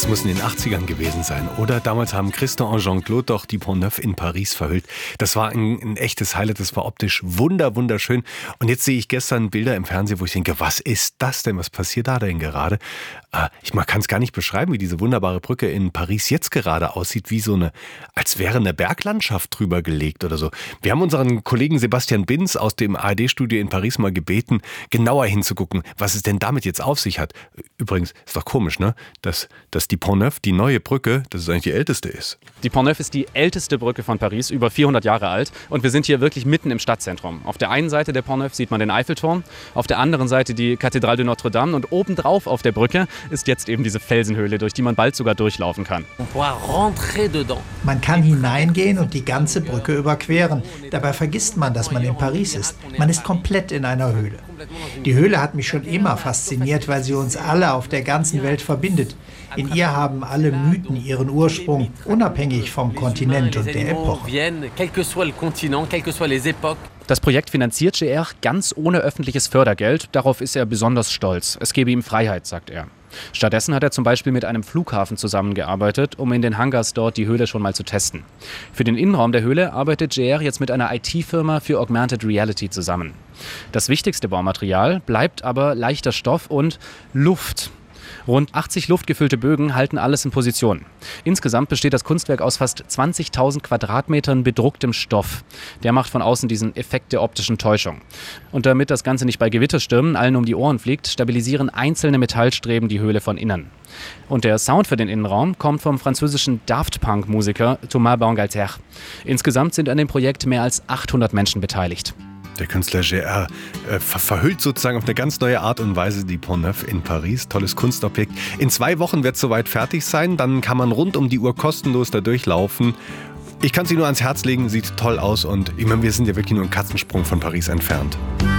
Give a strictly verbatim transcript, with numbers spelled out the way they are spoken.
Das muss in den achtzigern gewesen sein, oder? Damals haben Christian und Jean-Claude doch die Pont Neuf in Paris verhüllt. Das war ein, ein echtes Highlight, das war optisch wunder, wunderschön. Und jetzt sehe ich gestern Bilder im Fernsehen, wo ich denke, was ist das denn? Was passiert da denn gerade? Äh, ich kann es gar nicht beschreiben, wie diese wunderbare Brücke in Paris jetzt gerade aussieht, wie so eine, als wäre eine Berglandschaft drüber gelegt oder so. Wir haben unseren Kollegen Sebastian Binz aus dem A R D-Studio in Paris mal gebeten, genauer hinzugucken, was es denn damit jetzt auf sich hat. Übrigens, ist doch komisch, ne? Dass, dass die Pont Neuf, die neue Brücke, dass es eigentlich die älteste ist. Die Pont Neuf ist die älteste Brücke von Paris, über vierhundert Jahre alt. Und wir sind hier wirklich mitten im Stadtzentrum. Auf der einen Seite der Pont Neuf sieht man den Eiffelturm, auf der anderen Seite die Cathédrale de Notre-Dame. Und obendrauf auf der Brücke ist jetzt eben diese Felsenhöhle, durch die man bald sogar durchlaufen kann. Man kann hineingehen und die ganze Brücke überqueren. Dabei vergisst man, dass man in Paris ist. Man ist komplett in einer Höhle. Die Höhle hat mich schon immer fasziniert, weil sie uns alle auf der ganzen Welt verbindet. In ihr haben alle Mythen ihren Ursprung, unabhängig vom Kontinent und der Epoche. Das Projekt finanziert G R ganz ohne öffentliches Fördergeld. Darauf ist er besonders stolz. Es gebe ihm Freiheit, sagt er. Stattdessen hat er zum Beispiel mit einem Flughafen zusammengearbeitet, um in den Hangars dort die Höhle schon mal zu testen. Für den Innenraum der Höhle arbeitet G R jetzt mit einer I T-Firma für Augmented Reality zusammen. Das wichtigste Baumaterial bleibt aber leichter Stoff und Luft. Rund achtzig luftgefüllte Bögen halten alles in Position. Insgesamt besteht das Kunstwerk aus fast zwanzigtausend Quadratmetern bedrucktem Stoff. Der macht von außen diesen Effekt der optischen Täuschung. Und damit das Ganze nicht bei Gewitterstürmen allen um die Ohren fliegt, stabilisieren einzelne Metallstreben die Höhle von innen. Und der Sound für den Innenraum kommt vom französischen Daft Punk-Musiker Thomas Bangalter. Insgesamt sind an dem Projekt mehr als achthundert Menschen beteiligt. Der Künstler G R äh, ver- verhüllt sozusagen auf eine ganz neue Art und Weise die Pont Neuf in Paris. Tolles Kunstobjekt. In zwei Wochen wird es soweit fertig sein. Dann kann man rund um die Uhr kostenlos da durchlaufen. Ich kann es Ihnen nur ans Herz legen, sieht toll aus. Und ich meine, wir sind ja wirklich nur einen Katzensprung von Paris entfernt.